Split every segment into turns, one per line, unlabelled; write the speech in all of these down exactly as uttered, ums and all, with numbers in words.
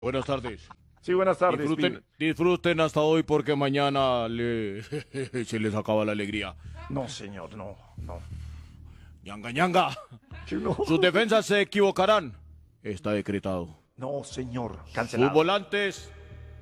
Buenas tardes.
Sí, buenas tardes.
Disfruten, disfruten hasta hoy porque mañana le... se les acaba la alegría.
No, señor, no, no.
Ñanga, ñanga.
Sí, no.
Sus defensas se equivocarán. Está decretado.
No, señor,
Sus
cancelado.
volantes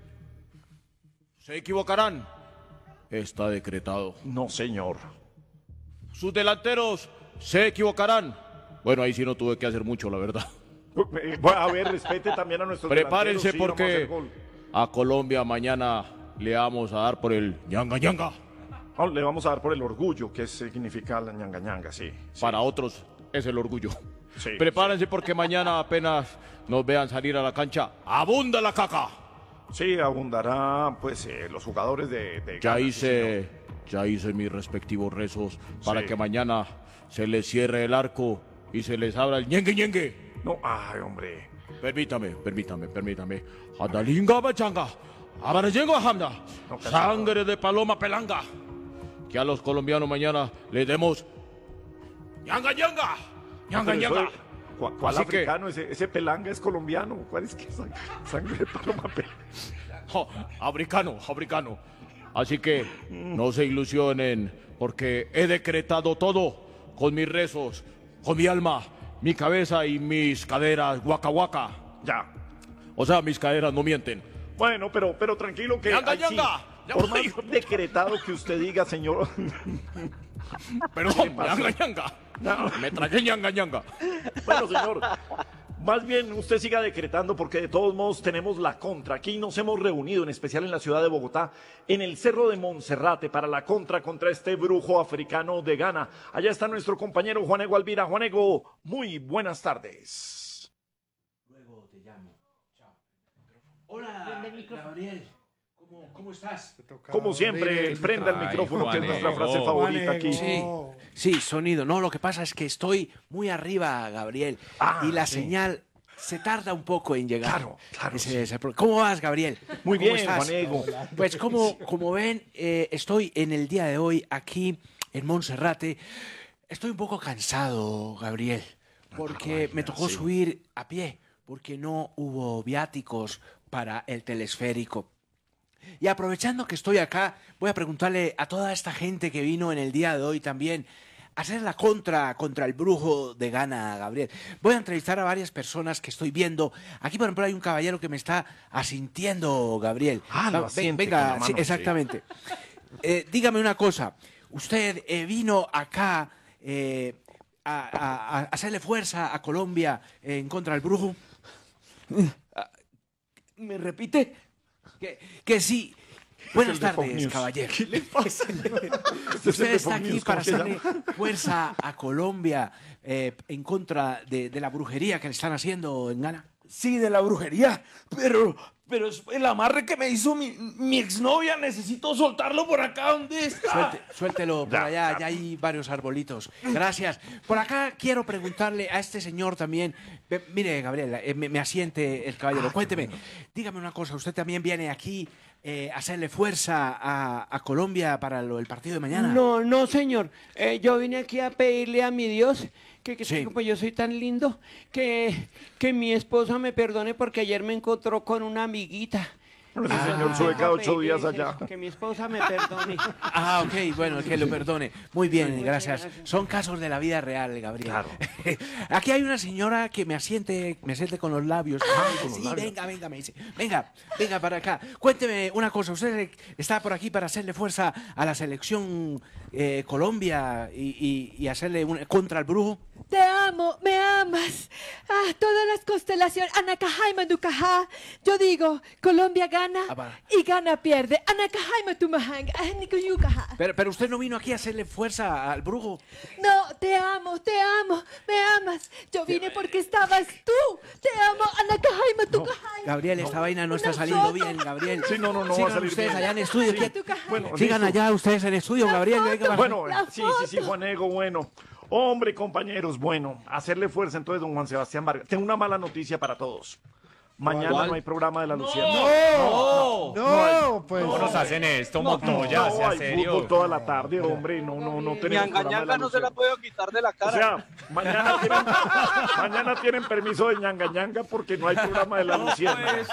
se equivocarán. Está decretado.
No, señor.
Sus delanteros se equivocarán. Bueno, ahí sí no tuve que hacer mucho, la verdad.
Eh, bueno, a ver, respete también a nuestros
Prepárense
delanteros, sí, vamos a hacer
porque
gol.
a Colombia mañana le vamos a dar por el ñanga, ñanga.
No, le vamos a dar por el orgullo, que significa la ñanga ñanga, sí. sí.
Para otros es el orgullo.
Sí,
Prepárense porque mañana apenas nos vean salir a la cancha. ¡Abunda la caca!
Sí, abundará, pues, eh, los jugadores de... de
Ya
Ghana, sí,
hice,
señor.
ya hice mis respectivos rezos para
Sí.
que mañana se les cierre el arco y se les abra el ñengue, ñengue.
No, ay, hombre.
Permítame, permítame, permítame. Adalinga bachanga, abarayengo hamda,
No, casi
sangre de paloma pelanga. Que a los colombianos mañana le demos ñanga, ñanga, ñanga,
Pero eso
ñanga.
es- ¿Cuál, cuál
Así que-
africano? Ese, ese pelanga es colombiano. ¿Cuál es que es sang- sangre de paloma pelanga?
Oh, africano, africano. Así que no se ilusionen, porque he decretado todo con mis rezos, con mi alma, mi cabeza y mis caderas, guaca guaca.
Ya.
O sea, mis caderas no mienten.
Bueno, pero, pero tranquilo que...
Ñanga,
ay, sí,
ñanga.
por
Ñanga,
más decretado que usted diga, señor...
Pero ñanga, ñanga. Me traje ñanga, ñanga.
Bueno, señor, más bien usted siga decretando porque de todos modos tenemos la contra. Aquí nos hemos reunido, en especial en la ciudad de Bogotá, en el Cerro de Monserrate, para la contra contra este brujo africano de Ghana. Allá está nuestro compañero Juanego Alvira. Juanego, muy buenas tardes.
Luego te llamo. Chao. Hola, Gabriel. ¿Cómo, cómo estás?
Como siempre, prenda el
Ay,
micrófono, que es nuestra
Juanego.
frase favorita aquí.
Sí, sí, sonido. No, lo que pasa es que estoy muy arriba, Gabriel.
Ah,
y la
sí.
señal se tarda un poco en llegar.
Claro, claro,
Ese
sí.
es el pro- ¿Cómo vas, Gabriel?
Muy
¿Cómo
bien,
estás?
Juanego.
Pues como, como ven, eh, estoy en el día de hoy aquí en Monserrate. Estoy un poco cansado, Gabriel, porque me tocó
sí.
subir a pie, porque no hubo viáticos para el telesférico. Y aprovechando que estoy acá, voy a preguntarle a toda esta gente que vino en el día de hoy también a hacer la contra contra el brujo de Ghana, Gabriel. Voy a entrevistar a varias personas que estoy viendo. Aquí, por ejemplo, hay un caballero que me está asintiendo, Gabriel.
Ah, lo
Va-
asiente
venga,
con la
sí,
mano, sí.
exactamente. Eh, dígame una cosa. Usted eh, vino acá eh, a, a- a hacerle fuerza a Colombia en contra del brujo. Ah, ¿Me repite? Que, que sí. Buenas
el de Fox
tardes,
News.
caballero.
¿Qué le pasa? Este es el
Usted
de
está
Fox
aquí
News,
para
¿cómo se
hacerle
llama?
fuerza a Colombia eh, en contra de, de la brujería que le están haciendo en Ghana.
Sí, de la brujería, pero, pero es el amarre que me hizo mi, mi exnovia, necesito soltarlo por acá, ¿dónde está?
Suelte- suéltelo por
Ya,
allá,
ya.
ya hay varios arbolitos. Gracias. Por acá quiero preguntarle a este señor también. Ve- mire, Gabriel, eh, me, me asiente el caballero. Cuénteme, dígame una cosa, ¿usted también viene aquí eh, a hacerle fuerza a, a Colombia para lo- el partido de mañana?
No, no, señor. Eh, yo vine aquí a pedirle a mi Dios que, que
Sí.
pues yo soy tan lindo que, que mi esposa me perdone porque ayer me encontró con una amiguita.
Ese
Ah,
señor sube cada ocho
Pedirle
días allá.
Que mi esposa me perdone.
Ah, ok, bueno, que lo perdone. Muy bien,
Muchas
gracias.
gracias.
Son casos de la vida real, Gabriel.
Claro.
Aquí hay una señora que me asiente, me asiente con los labios.
con los
sí,
labios.
venga, venga, me dice. Venga, venga para acá. Cuénteme una cosa. ¿Usted está por aquí para hacerle fuerza a la selección eh, Colombia y, y- y hacerle un- contra el brujo?
Te amo, me amas. Ah, todas las constelaciones. Anakajaima Dukaja. Yo digo, Colombia gana
Ah, va.
y gana pierde. Anakajaima Tumahang. Anikuyukaja.
Pero, pero usted no vino aquí a hacerle fuerza al brujo.
No, te amo, te amo, me amas. Yo vine porque estabas tú. Te amo, Anakajaima Tukaja.
Gabriel, esta vaina no está
Una
saliendo
foto.
bien, Gabriel.
Sí, no, no, no va a
Sigan
salir
ustedes
bien.
allá en estudio.
Sí.
¿quién-
Bueno,
Sigan
listo.
allá ustedes en estudio, Gabriel. venga, va.
Bueno,
La
sí, sí, sí,
foto.
Juanego, bueno. Hombre, compañeros, bueno, hacerle fuerza entonces, don Juan Sebastián Vargas. Tengo una mala noticia para todos. Mañana
¿Cuál?
no hay programa de la Lucía.
No,
No, pues.
¿cómo nos hacen esto,
No,
Montoya?
no,
Sea
hay
serio.
fútbol toda la tarde, hombre. No, no, no tenemos
Ñanga
programa de
Ñanga no se la
Lucía.
puedo quitar de la
O
cara.
sea, mañana tienen, mañana tienen permiso de ñanga ñanga porque no hay programa de la Luciana.